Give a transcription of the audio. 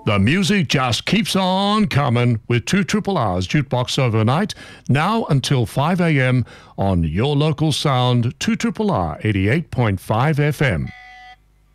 The music just keeps on coming with 2 Triple R's Jukebox Overnight, now until 5 a.m. on your local sound, 2 Triple R 88.5 FM.